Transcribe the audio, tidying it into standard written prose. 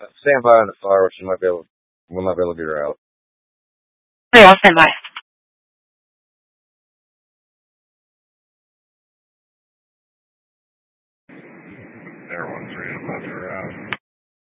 Stand by on the fire, which you might be able, we might be able to get her out. Okay, I'll stand by. Everyone's ready to put her out.